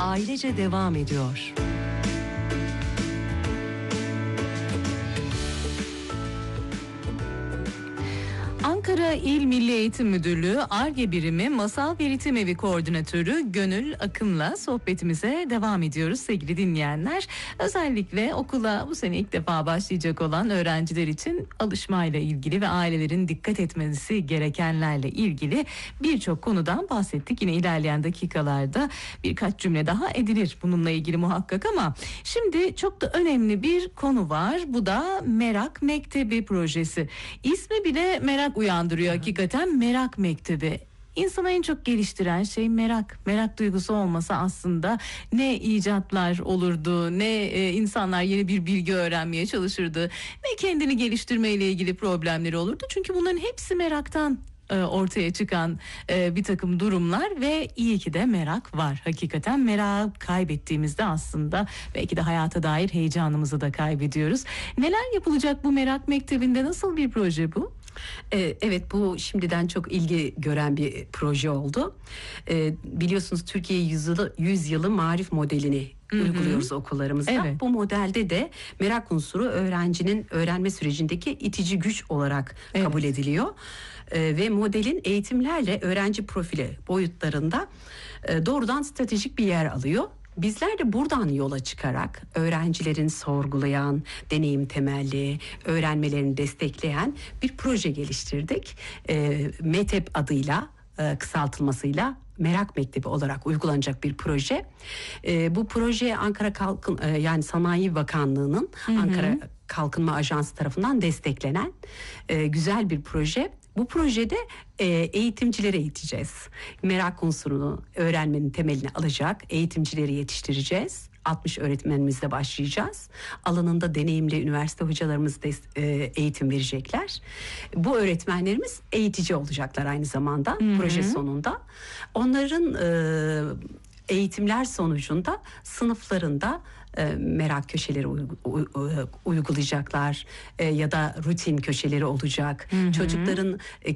ailece devam ediyor. Ankara İl Milli Eğitim Müdürlüğü Ar-Ge Birimi Masal ve Ritim Evi Koordinatörü Gönül Akın'la sohbetimize devam ediyoruz sevgili dinleyenler. Özellikle okula bu sene ilk defa başlayacak olan öğrenciler için alışmayla ilgili ve ailelerin dikkat etmesi gerekenlerle ilgili birçok konudan bahsettik. Yine ilerleyen dakikalarda birkaç cümle daha edilir bununla ilgili muhakkak, ama şimdi çok da önemli bir konu var. Bu da Merak Mektebi projesi. İsmi bile merak uyandırıyor hakikaten. Merak Mektebi. İnsanı en çok geliştiren şey merak. Merak duygusu olmasa aslında ne icatlar olurdu, ne insanlar yeni bir bilgi öğrenmeye çalışırdı, ne kendini geliştirmeyle ilgili problemleri olurdu. Çünkü bunların hepsi meraktan ortaya çıkan bir takım durumlar ve iyi ki de merak var. Hakikaten merak kaybettiğimizde aslında belki de hayata dair heyecanımızı da kaybediyoruz. Neler yapılacak bu Merak Mektebi'nde? Nasıl bir proje bu? Evet, bu şimdiden çok ilgi gören bir proje oldu. Biliyorsunuz Türkiye yüzyılı marif modelini uyguluyoruz okullarımızda. Evet. Bu modelde de merak unsuru öğrencinin öğrenme sürecindeki itici güç olarak kabul ediliyor. Ve modelin eğitimlerle öğrenci profili boyutlarında doğrudan stratejik bir yer alıyor. Bizler de buradan yola çıkarak öğrencilerin sorgulayan, deneyim temelli, öğrenmelerini destekleyen bir proje geliştirdik. METEB adıyla, kısaltılmasıyla Merak Mektebi olarak uygulanacak bir proje. Bu proje Ankara yani Sanayi Bakanlığı'nın Ankara Kalkınma Ajansı tarafından desteklenen güzel bir proje. Bu projede eğitimcileri eğiteceğiz. Merak unsurunu öğrenmenin temelini alacak eğitimcileri yetiştireceğiz. 60 öğretmenimizle başlayacağız. Alanında deneyimli üniversite hocalarımız eğitim verecekler. Bu öğretmenlerimiz eğitici olacaklar aynı zamanda proje sonunda. Onların eğitimler sonucunda sınıflarında merak köşeleri uygulayacaklar ya da rutin köşeleri olacak. Çocukların